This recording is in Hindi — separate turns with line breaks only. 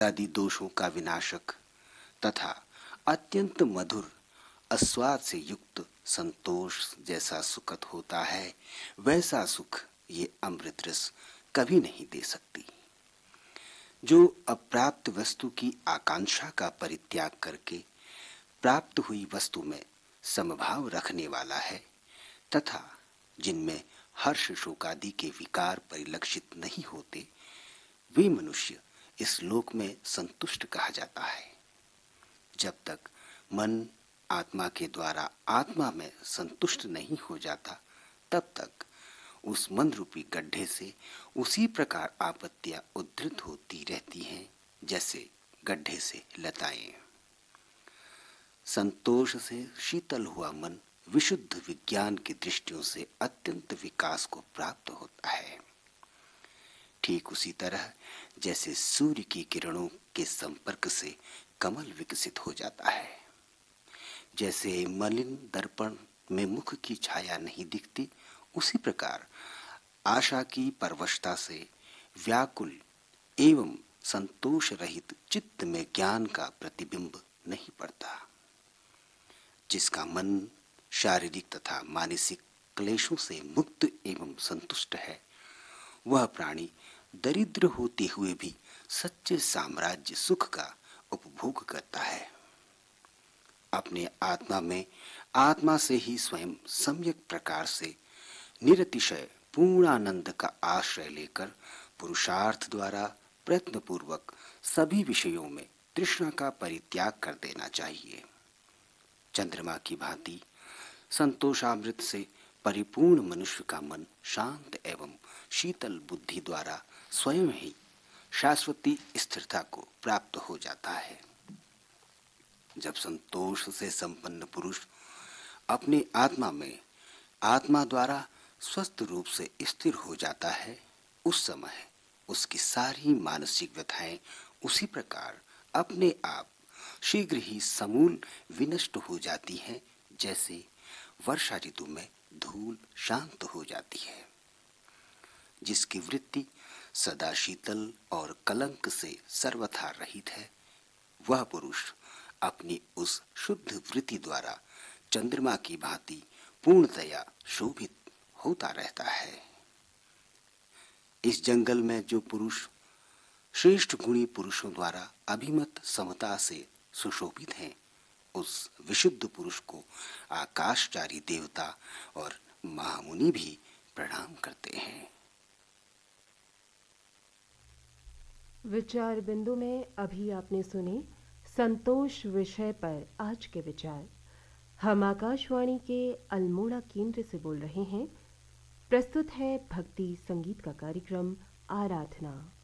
आदि दोषों का विनाशक तथा अत्यंत मधुर आस्वाद से युक्त संतोष जैसा सुखद होता है, वैसा सुख ये अमृत रस कभी नहीं दे सकती। जो अप्राप्त वस्तु की आकांक्षा का परित्याग करके प्राप्त हुई वस्तु में समभाव रखने वाला है तथा जिनमें हर्ष शोकादि के विकार परिलक्षित नहीं होते, वे मनुष्य इस लोक में संतुष्ट कहा जाता है। जब तक मन आत्मा के द्वारा आत्मा में संतुष्ट नहीं हो जाता, तब तक उस मन रूपी गड्ढे से उसी प्रकार आपत्तियां उद्धृत होती रहती हैं जैसे गड्ढे से लताएं। संतोष से शीतल हुआ मन विशुद्ध विज्ञान की दृष्टियों से अत्यंत विकास को प्राप्त होता है। ठीक उसी तरह जैसे सूर्य की किरणों के संपर्क से कमल विकसित हो जाता है, जैसे मलिन दर्पण में मुख की छाया नहीं दिखती, उसी प्रकार आशा की परवशता से व्याकुल एवं संतोष रहित चित्त में ज्ञान का प्रतिबिंब नहीं पड़ता। जिसका मन शारीरिक तथा मानसिक क्लेशों से मुक्त एवं संतुष्ट है, वह प्राणी दरिद्र होते हुए भी सच्चे साम्राज्य सुख का उपभोग करता है। अपने आत्मा में आत्मा से ही स्वयं सम्यक प्रकार से निरतिशय पूर्ण आनंद का आश्रय लेकर पुरुषार्थ द्वारा प्रयत्नपूर्वक सभी विषयों में तृष्णा का परित्याग कर देना चाहिए। चंद्रमा की भांति संतोषामृत से परिपूर्ण मनुष्य का मन शांत एवं शीतल बुद्धि द्वारा स्वयं ही शाश्वती स्थिरता को प्राप्त हो जाता है। जब संतोष से संपन्न पुरुष अपने आत्मा में आत्मा द्वारा स्वस्थ रूप से स्थिर हो जाता है, उस समय उसकी सारी मानसिक व्यथाएं उसी प्रकार अपने आप शीघ्र ही समूल विनष्ट हो जाती हैं जैसे वर्षा ऋतु में धूल शांत हो जाती है। जिसकी वृत्ति सदा शीतल और कलंक से सर्वथा रहित है, वह पुरुष अपनी उस शुद्ध वृत्ति द्वारा चंद्रमा की भांति पूर्णतया शोभित होता रहता है। इस जंगल में जो पुरुष श्रेष्ठ गुणी पुरुषों द्वारा अभिमत समता से सुशोभित हैं, उस विशुद्ध पुरुष को आकाशचारी देवता और महामुनि भी प्रणाम करते हैं।
विचार बिंदु में अभी आपने सुने संतोष विषय पर आज के विचार। हम आकाशवाणी के अल्मोड़ा केंद्र से बोल रहे हैं। प्रस्तुत है भक्ति संगीत का कार्यक्रम आराधना।